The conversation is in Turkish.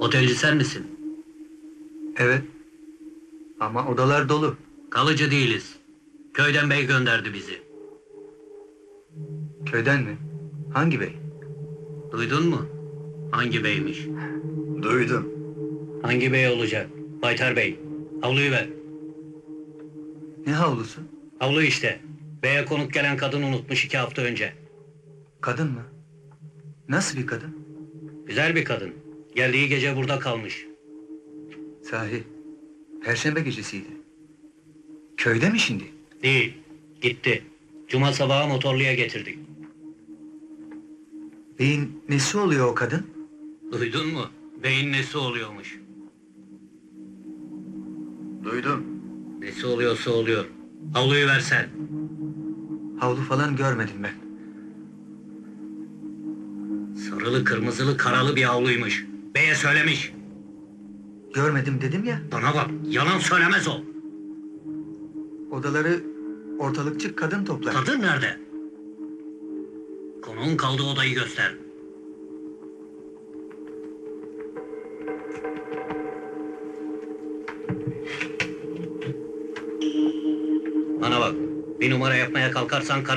Otelci sen misin? Evet. Ama odalar dolu. Kalıcı değiliz. Köyden bey gönderdi bizi. Köyden mi? Hangi bey? Duydun mu? Hangi beymiş? Duydum. Hangi bey olacak? Baytar Bey. Havluyu ver. Ne havlusu? Havlu işte. Beye konuk gelen kadın unutmuş 2 hafta önce. Kadın mı? Nasıl bir kadın? Güzel bir kadın. Geldiği gece burada kalmış. Sahi. Perşembe gecesiydi. Köyde mi şimdi? Değil. Gitti. Cuma sabahı motorluya getirdik. Beyin nesi oluyor o kadın? Duydun mu? Beyin nesi oluyormuş. Duydum. Nesi oluyorsa oluyor. Havluyu versen. Havlu falan görmedim ben. Sarılı, kırmızılı, karalı bir havluymuş. Beye söylemiş. Görmedim dedim ya. Bana bak, yalan söylemez o. Odaları ortalıkçı kadın toplar. Kadın nerede? Konuğun kaldığı odayı göster. Bana bak, bir numara yapmaya kalkarsan